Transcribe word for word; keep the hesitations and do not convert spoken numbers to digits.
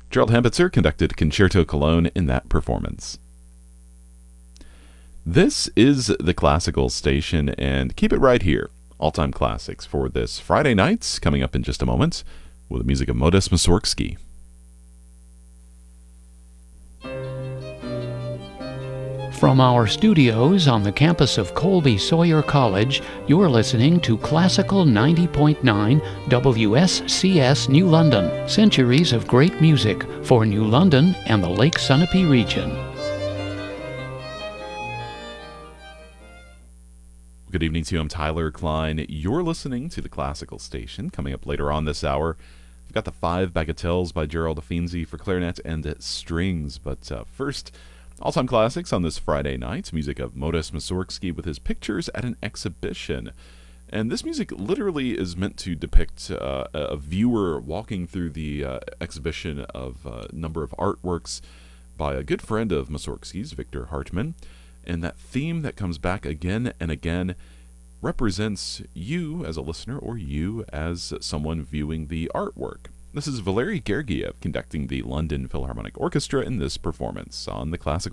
Gerald Hambitzer conducted Concerto Cologne in that performance. This is the Classical Station, and keep it right here. All-time classics for this Friday night, coming up in just a moment, with the music of Modest Mussorgsky. From our studios on the campus of Colby Sawyer College, you're listening to Classical ninety point nine W S C S New London. Centuries of great music for New London and the Lake Sunapee region. Good evening to you. I'm Tyler Klein. You're listening to the Classical Station. Coming up later on this hour, we've got the Five Bagatelles by Gerald Affinzi for clarinet and strings. But uh, first, all-time classics on this Friday night. Music of Modest Mussorgsky with his Pictures at an Exhibition. And this music literally is meant to depict uh, a viewer walking through the uh, exhibition of a number of artworks by a good friend of Mussorgsky's, Victor Hartmann. And that theme that comes back again and again represents you as a listener or you as someone viewing the artwork. This is Valery Gergiev conducting the London Philharmonic Orchestra in this performance on the Classical